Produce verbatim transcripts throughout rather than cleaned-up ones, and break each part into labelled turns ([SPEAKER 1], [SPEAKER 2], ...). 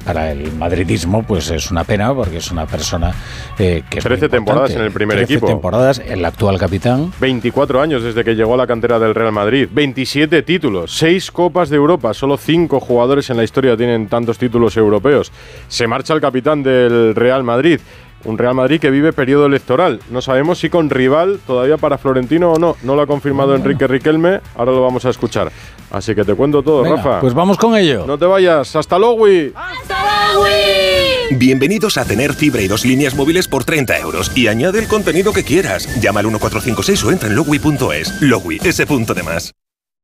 [SPEAKER 1] para el madridismo pues es una pena, porque es una persona eh, que es
[SPEAKER 2] trece temporadas en el primer
[SPEAKER 1] trece
[SPEAKER 2] equipo.
[SPEAKER 1] temporadas, el actual capitán.
[SPEAKER 2] veinticuatro años desde que llegó a la cantera del Real Madrid. veintisiete títulos, seis Copas de Europa. Solo cinco jugadores en la historia tienen tantos títulos europeos. Se marcha el capitán del Real Madrid. Un Real Madrid que vive periodo electoral. No sabemos si con rival todavía para Florentino o no. No lo ha confirmado bueno. Enrique Riquelme. Ahora lo vamos a escuchar. Así que te cuento todo,
[SPEAKER 1] Venga,
[SPEAKER 2] Rafa.
[SPEAKER 1] Pues vamos con ello.
[SPEAKER 2] No te vayas. ¡Hasta luego!
[SPEAKER 3] ¡Hasta luego!
[SPEAKER 4] Bienvenidos a tener fibra y dos líneas móviles por treinta euros. Y añade el contenido que quieras. Llama al uno cuatro cinco seis o entra en logui punto es. Logui, ese punto de más.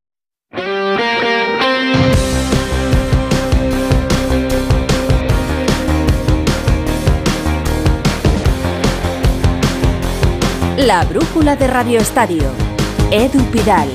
[SPEAKER 5] La brújula de Radio Estadio. Edu Pidal.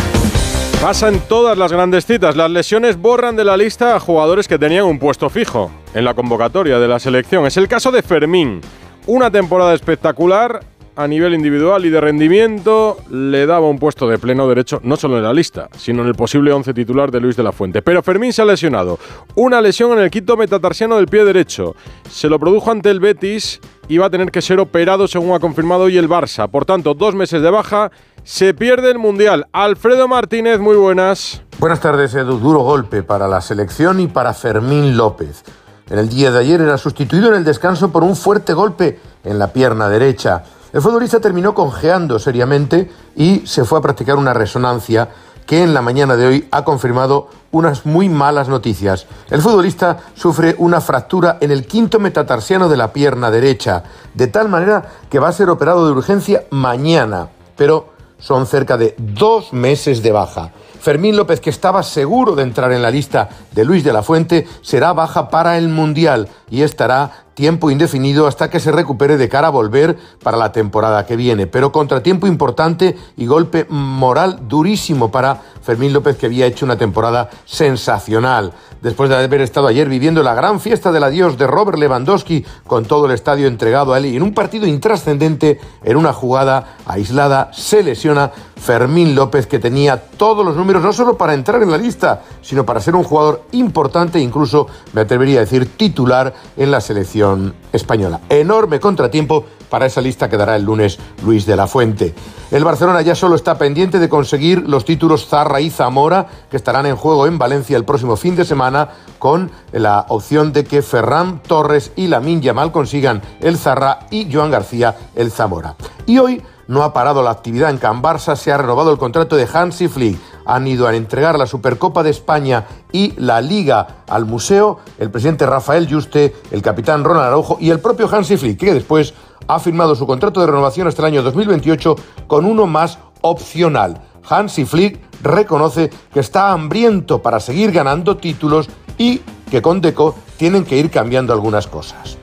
[SPEAKER 2] Pasa en todas las grandes citas. Las lesiones borran de la lista a jugadores que tenían un puesto fijo en la convocatoria de la selección. Es el caso de Fermín. Una temporada espectacular a nivel individual y de rendimiento. Le daba un puesto de pleno derecho, no solo en la lista, sino en el posible once titular de Luis de la Fuente. Pero Fermín se ha lesionado. Una lesión en el quinto metatarsiano del pie derecho. Se lo produjo ante el Betis y va a tener que ser operado, según ha confirmado hoy el Barça. Por tanto, dos meses de baja, se pierde el Mundial. Alfredo Martínez, muy buenas.
[SPEAKER 6] Buenas tardes, Edu. Duro golpe para la selección y para Fermín López. En el día de ayer era sustituido en el descanso por un fuerte golpe en la pierna derecha. El futbolista terminó conjeando seriamente y se fue a practicar una resonancia que en la mañana de hoy ha confirmado unas muy malas noticias. El futbolista sufre una fractura en el quinto metatarsiano de la pierna derecha, de tal manera que va a ser operado de urgencia mañana, pero son cerca de dos meses de baja. Fermín López, que estaba seguro de entrar en la lista de Luis de la Fuente, será baja para el Mundial y estará tiempo indefinido hasta que se recupere de cara a volver para la temporada que viene. Pero contratiempo importante y golpe moral durísimo para Fermín López, que había hecho una temporada sensacional. Después de haber estado ayer viviendo la gran fiesta del adiós de Robert Lewandowski, con todo el estadio entregado a él y en un partido intrascendente, en una jugada aislada, se lesiona Fermín López, que tenía todos los números no solo para entrar en la lista, sino para ser un jugador importante, incluso me atrevería a decir titular en la selección española. Enorme contratiempo para esa lista que dará el lunes Luis de la Fuente. El Barcelona ya solo está pendiente de conseguir los títulos Zarra y Zamora, que estarán en juego en Valencia el próximo fin de semana, con la opción de que Ferran Torres y Lamine Yamal consigan el Zarra y Joan García el Zamora. Y hoy no ha parado la actividad en Can Barça, se ha renovado el contrato de Hansi Flick. Han ido a entregar la Supercopa de España y la Liga al museo el presidente Rafael Yuste, el capitán Ronald Araujo y el propio Hansi Flick, que después ha firmado su contrato de renovación hasta el año dos mil veintiocho con uno más opcional. Hansi Flick reconoce que está hambriento para seguir ganando títulos y que con Deco tienen que ir cambiando algunas cosas.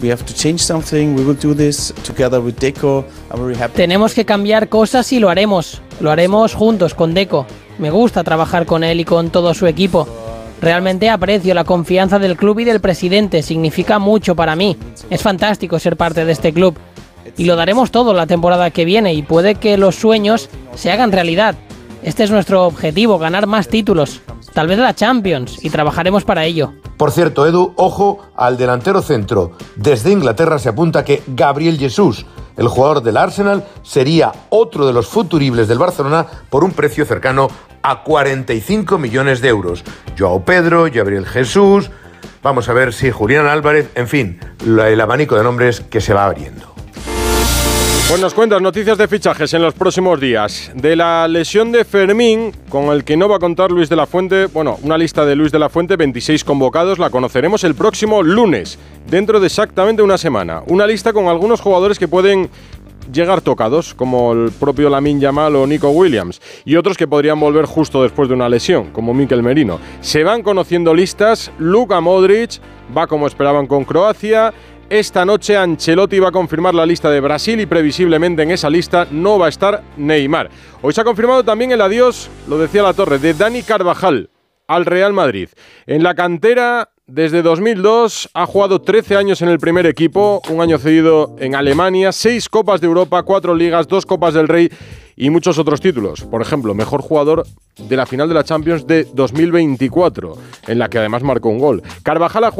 [SPEAKER 7] Tenemos que cambiar cosas y lo haremos. Lo haremos juntos con Deco. Me gusta trabajar con él y con todo su equipo. Realmente aprecio la confianza del club y del presidente. Significa mucho para mí. Es fantástico ser parte de este club. Y lo daremos todo la temporada que viene y puede que los sueños se hagan realidad. Este es nuestro objetivo, ganar más títulos. Tal vez la Champions, y trabajaremos para ello.
[SPEAKER 6] Por cierto, Edu, ojo al delantero centro. Desde Inglaterra se apunta que Gabriel Jesús, el jugador del Arsenal, sería otro de los futuribles del Barcelona por un precio cercano a cuarenta y cinco millones de euros. Joao Pedro, Gabriel Jesús, vamos a ver si Julián Álvarez, en fin, el abanico de nombres que se va abriendo.
[SPEAKER 2] Pues nos cuentas noticias de fichajes en los próximos días. De la lesión de Fermín, con el que no va a contar Luis de la Fuente, bueno, una lista de Luis de la Fuente, veintiséis convocados, la conoceremos el próximo lunes, dentro de exactamente una semana. Una lista con algunos jugadores que pueden llegar tocados, como el propio Lamine Yamal o Nico Williams, y otros que podrían volver justo después de una lesión, como Mikel Merino. Se van conociendo listas. Luka Modric va como esperaban con Croacia. Esta noche Ancelotti va a confirmar la lista de Brasil y previsiblemente en esa lista no va a estar Neymar. Hoy se ha confirmado también el adiós, lo decía La Torre, de Dani Carvajal al Real Madrid. En la cantera, desde dos mil dos, ha jugado trece años en el primer equipo, un año cedido en Alemania, seis Copas de Europa, cuatro Ligas, dos Copas del Rey y muchos otros títulos. Por ejemplo, mejor jugador de la final de la Champions de dos mil veinticuatro, en la que además marcó un gol. Carvajal ha jugado